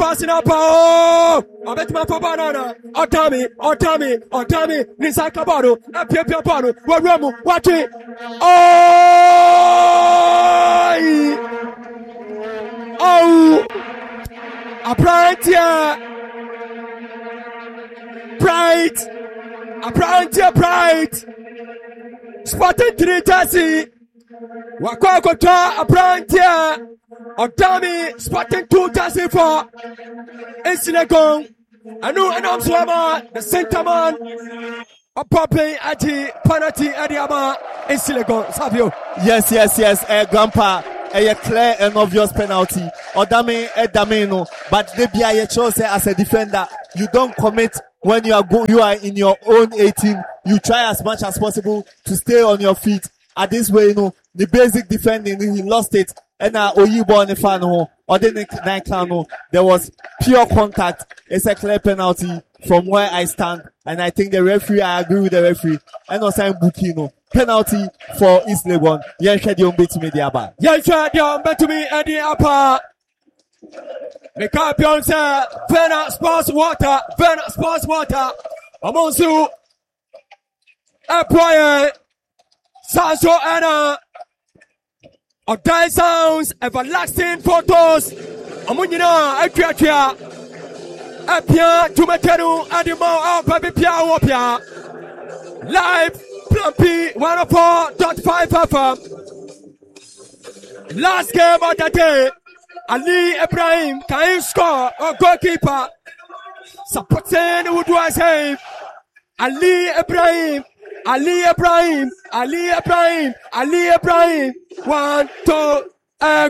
passing up. Oh, I bet my banana. Otami. Nisa Kabado. Apia Pano. Waramu. Watching. Oh, a pride. Spotted 3 Tassie. Wakakota, a pride. Otami spotting 2 Tassie for Insilegon. And I'm Swama, the center man. A popping at the penalty at the Ama Insilegon. Savio. Yes, Grandpa. A clear and obvious penalty. Odame Dameno, but they be a choice as a defender. You don't commit when you are in your own 18. You try as much as possible to stay on your feet. At this way, the basic defending, he lost it. And Oyibo on the fan, or the there was pure contact. It's a clear penalty from where I stand. And I think the referee, I agree with the referee. And also Bukino. Penalty for East Legon. Yenshadion beat me the Abba. Yenshadion beat me at the Abba. Mekapion say, Vena Sports Water. Amonsu. Employer. Sanso Anna. Odai sounds, everlasting photos. Amunina, Equatria. Apia, Tumeteru, Adimo, Baby Pia, Wopia. Live, Plumpy, 104.5 FM. Last game of the day. Ali Ibrahim, can you score? Or goalkeeper. Supporting who do I say? Ali Ibrahim. 1, 2, a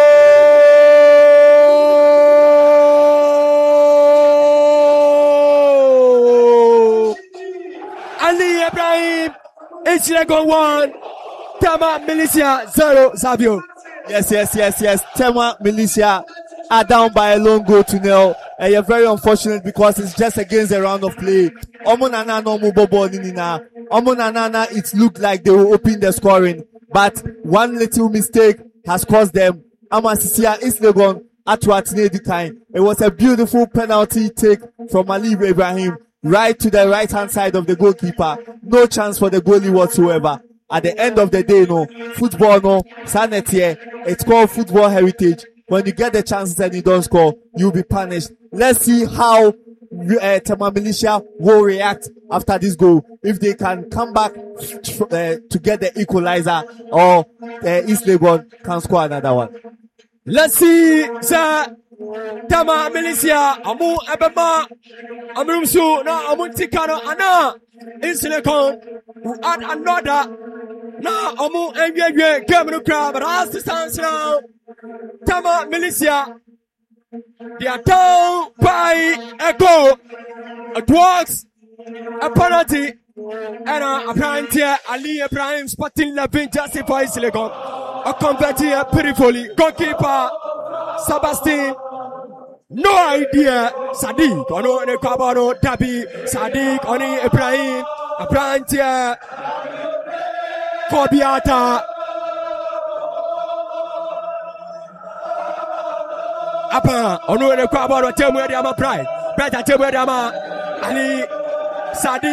goal! Ali Ibrahim, Insilegon 1, Tema Militia 0, Savio. Yes. Tema Militia are down by a lone goal to 0. And you're very unfortunate because it's just against a round of play. Omonana no mubobo nina. Omonana, it looked like they will open the scoring, but one little mistake has caused them. Amasisia Islegon Atuatine Dikain. It was a beautiful penalty take from Ali Ibrahim right to the right hand side of the goalkeeper. No chance for the goalie whatsoever. At the end of the day, football, sanity, it's called football heritage. When you get the chances and you don't score, you'll be punished. Let's see how Tema Militia will react after this goal. If they can come back to get the equalizer, or East Legon can score another one. Let's see, sir. Tema Militia, Amu Ebema, Amumsu, na Amuntikano, Ana, Insilegon, who add another. Now, Amu Engage, German crowd, but as the stands now, Tema Militia. They are down by a goal. It works. A penalty. And apparently Ali Ibrahim spotting Levin justifies Legon. A converter beautifully. Goalkeeper Sebastian. No idea. Sadiq. Ono ne Kabano Dabi. Sadiq. Oni Ibrahim. Apparently Kobiata. Apa, ono ne kwa baro temu ya diama pride. Pride temu ya diama Ali Sadi.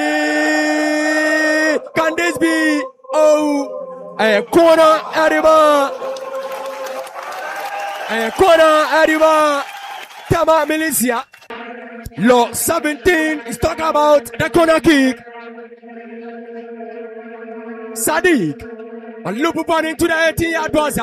Can this be? Oh, a corner Arriba. Tema Militia. Law 17 is talking about the corner kick. Sadiq. And loop upon into the 18-yard box.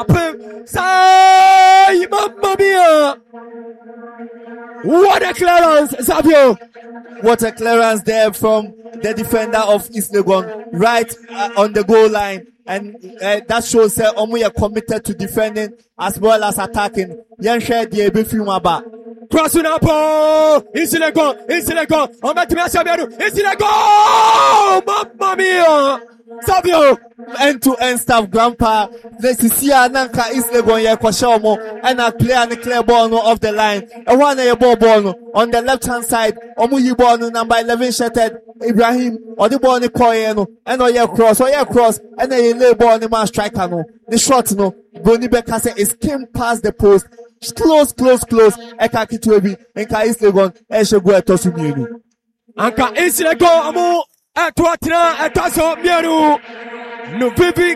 Say, Mamma Mia! What a clearance, Savio! What a clearance there from the defender of East Legon, right on the goal line. And that shows that Omuya committed to defending as well as attacking. Yanshe Diebe Fumaba. Crossing up, Insilegon. On va te mettre Insilegon! Mamma Mia! Savio, end-to-end stuff, Grandpa. Let's see Nanka East Legon Kwashomo and a clear ball off the line. A one ball on the left-hand side. Omuyi ball number 11 shattered. Ibrahim or the ball Koyeno and cross and then lay ball the man striker no. The shot no. Boni Bekase is came past the post close. Eka Kitwebi, Enka East Legon, Eshego Etosu Mienu. Anka East Legon, Amu, Etwatina, Etaso Mienu. No Vivi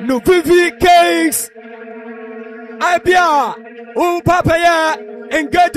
Cakes. Abia, Papa, engage.